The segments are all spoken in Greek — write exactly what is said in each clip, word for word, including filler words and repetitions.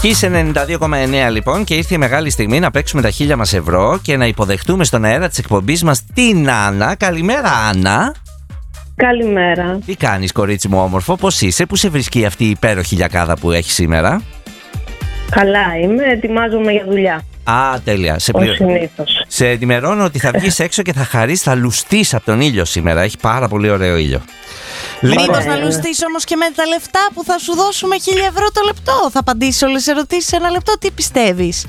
Kiss ενενήντα δύο κόμμα εννέα λοιπόν, και ήρθε η μεγάλη στιγμή να παίξουμε τα χίλια μας ευρώ και να υποδεχτούμε στον αέρα της εκπομπής μας την Άννα. Καλημέρα, Άννα. Καλημέρα. Τι κάνεις, κορίτσι μου όμορφο, πώς είσαι, πού σε βρίσκει αυτή η υπέροχη γιακάδα που έχει σήμερα? Καλά είμαι, ετοιμάζομαι για δουλειά. Α, τέλεια. Σε, πληρω... συνήθως. σε ενημερώνω ότι θα βγεις έξω και θα χαρείς, θα λουστείς από τον ήλιο σήμερα. Έχει πάρα πολύ ωραίο ήλιο. Μήπως θα λουστείς όμως και με τα λεφτά που θα σου δώσουμε χίλια ευρώ το λεπτό? Θα απαντήσεις όλες τις ερωτήσεις σε ένα λεπτό, τι πιστεύεις?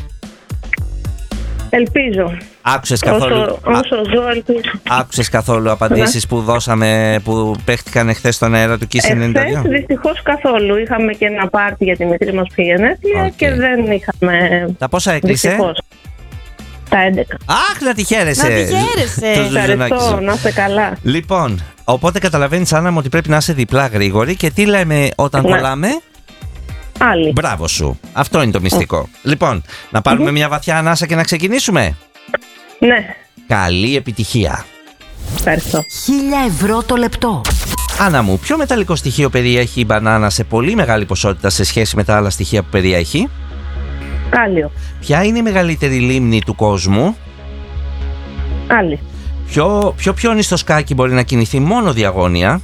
Ελπίζω. Άκουσες καθόλου, όσο, όσο ζω, ελπίζω. Άκουσες καθόλου απαντήσεις που δώσαμε, που παίχτηκαν εχθές στον αέρα του Kiss ενενήντα δύο? Εχθές δυστυχώς καθόλου. Είχαμε και ένα πάρτι για τη μικρή μας γενέθλια okay. και δεν είχαμε. Τα πόσα έκλεισε? Δυστυχώς. Τα έντεκα. Αχ, να τη χαίρεσαι. Να τη χαίρεσαι. Ευχαριστώ, να είστε καλά. Λοιπόν, οπότε καταλαβαίνεις, Άννα μου, ότι πρέπει να είσαι διπλά γρήγορη. Και τι λέμε όταν ναι. κολλάμε? Άλλη. Μπράβο σου. Αυτό είναι το μυστικό. Mm. Λοιπόν, να πάρουμε mm-hmm. μια βαθιά ανάσα και να ξεκινήσουμε. Ναι. Καλή επιτυχία. Ευχαριστώ. Χίλια ευρώ το λεπτό. Άννα μου, ποιο μεταλλικό στοιχείο περιέχει η μπανάνα σε πολύ μεγάλη ποσότητα σε σχέση με τα άλλα στοιχεία που περιέχει? Κάλιο. Ποια είναι η μεγαλύτερη λίμνη του κόσμου? Άλλη. Ποιο, ποιο πιόνι στο σκάκι μπορεί να κινηθεί μόνο διαγώνια?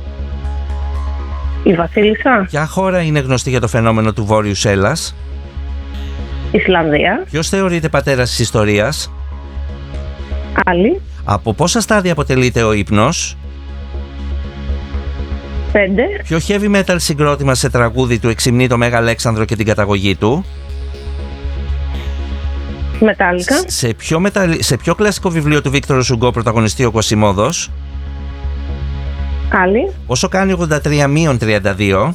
Η Βασίλισσα. Ποια χώρα είναι γνωστή για το φαινόμενο του Βόρειου Σέλλας? Ισλανδία. Ποιος θεωρείται πατέρας της ιστορίας? Άλλη. Από πόσα στάδια αποτελείται ο ύπνος? Πέντε. Ποιο heavy metal συγκρότημα σε τραγούδι του εξυμνεί το Μέγα Αλέξανδρο και την καταγωγή του? Μετάλλικα. Σε ποιο, μετα... σε ποιο κλασικό βιβλίο του Βίκτορο Σουγκό πρωταγωνιστεί ο Κωσιμόδος? Άλλη. Πόσο κάνει ογδόντα τρία μείον τριάντα δύο?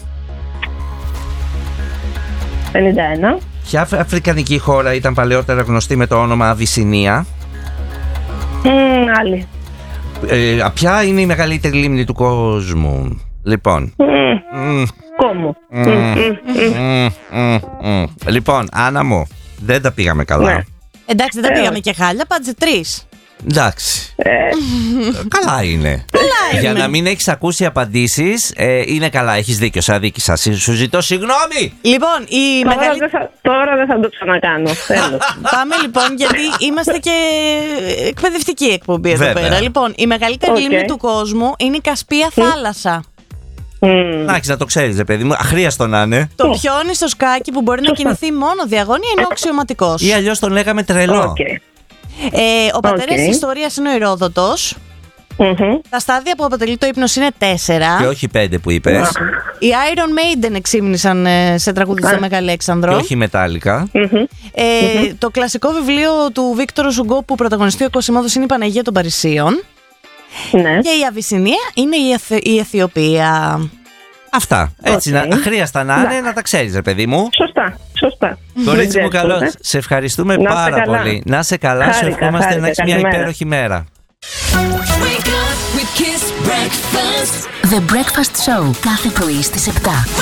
πενήντα ένα. Ποια αφρικανική χώρα ήταν παλαιότερα γνωστή με το όνομα Αβυσσινία? Mm, άλλη. Ε, ποια είναι η μεγαλύτερη λίμνη του κόσμου? Λοιπόν mm. Mm. Κόμου mm. Mm. Mm. Mm. Mm. Λοιπόν, Άννα μου, δεν τα πήγαμε καλά. Ναι. Εντάξει, δεν τα πήγαμε και χάλια, πάντζε τρεις. Εντάξει. Ε. Καλά είναι. Καλά Για είναι. να μην έχεις ακούσει απαντήσεις, ε, είναι καλά, έχεις δίκιο, σε αδίκησα. Σου ζητώ συγγνώμη. Λοιπόν, η Τώρα, μεγαλύτερη... δεν θα, τώρα δεν θα το ξανακάνω. Πάμε λοιπόν, γιατί είμαστε και εκπαιδευτική εκπομπή εδώ Βέβαια. πέρα. Λοιπόν, η μεγαλύτερη Okay. λίμνη του κόσμου είναι η Κασπία θάλασσα. Mm. Να έχεις να το ξέρεις, ρε παιδί μου, αχρίαστο να είναι. Το πιόνι στο σκάκι που μπορεί να κινηθεί μόνο διαγώνια είναι ο αξιωματικός. Ή αλλιώς τον λέγαμε τρελό. Okay. Ε, ο πατέρας Okay. της ιστορίας είναι ο Ηρόδοτος. Mm-hmm. Τα στάδια που αποτελεί το ύπνος είναι τέσσερα. Και όχι πέντε που είπες. Οι Iron Maiden εξήμνησαν ε, σε τραγούδι στο Μέγα Αλέξανδρο. Και όχι μετάλλικα. Mm-hmm. Ε, mm-hmm. Το κλασικό βιβλίο του Βίκτορο Σουγκό που πρωταγωνιστεί ο Κωσιμόδος είναι η Παναγία των Παρισίων. Ναι. Και η Αβυσσινία είναι η, Αιθ, η Αιθιοπία. Αυτά. Έτσι, Okay. να, αχρίαστα να είναι, να τα ξέρεις, ρε παιδί μου. Σωστά, σωστά. Κορίτσι μου, Δεν καλώς. ξέρω, Σε ευχαριστούμε Να πάρα είστε καλά. πολύ. Να είσαι καλά, Χάρηκα, σου ευχόμαστε χάρηκα, να έχεις μια καλημέρα. υπέροχη μέρα. The Breakfast Show. Κάθε πρωί στις επτά.